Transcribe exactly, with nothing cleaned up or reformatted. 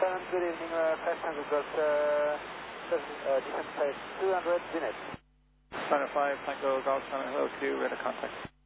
seven, good evening, uh, Flight Tango Golf, uh, uh, descent flight two hundred, Vinet. Center five, Tango Golf, Center Hill Q, radar contact.